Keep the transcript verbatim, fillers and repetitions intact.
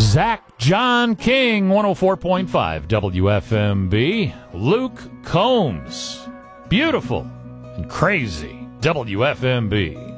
Zach John King, one oh four point five W F M B. Luke Combs, beautiful and crazy W F M B.